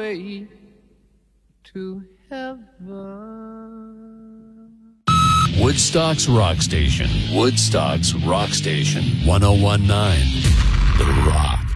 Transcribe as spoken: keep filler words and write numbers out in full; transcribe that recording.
way to heaven. Woodstock's Rock Station. Woodstock's Rock Station. one oh one point nine The Rock.